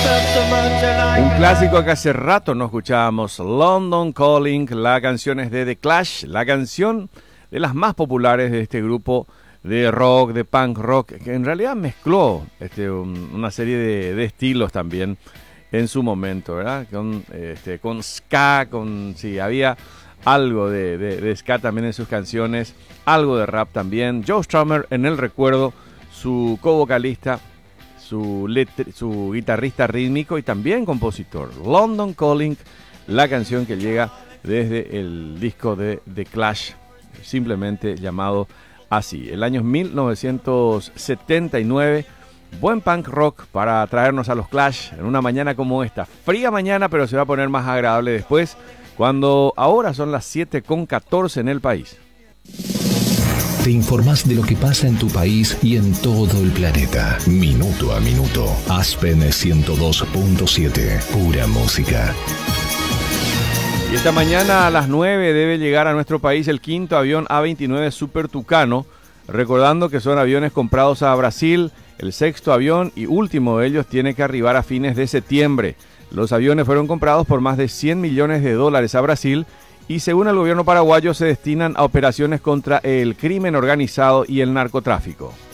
Un clásico que hace rato no escuchábamos, London Calling. La canción es de The Clash, la canción de las más populares de este grupo de rock, de punk rock, que en realidad mezcló una serie de estilos también en su momento, ¿verdad? Con ska, sí, había algo de ska también en sus canciones, algo de rap también. Joe Strummer en el recuerdo, su co-vocalista, su guitarrista rítmico y también compositor. London Calling, la canción que llega desde el disco de The Clash, simplemente llamado así. El año 1979, buen punk rock para traernos a los Clash en una mañana como esta. Fría mañana, pero se va a poner más agradable después, cuando ahora son las 7:14 en el país. Te informás de lo que pasa en tu país y en todo el planeta. Minuto a minuto. Aspen 102.7. Pura música. Y esta mañana a las 9 debe llegar a nuestro país el quinto avión A-29 Super Tucano, recordando que son aviones comprados a Brasil. El sexto avión y último de ellos tiene que arribar a fines de septiembre. Los aviones fueron comprados por más de $100 millones a Brasil y según el gobierno paraguayo se destinan a operaciones contra el crimen organizado y el narcotráfico.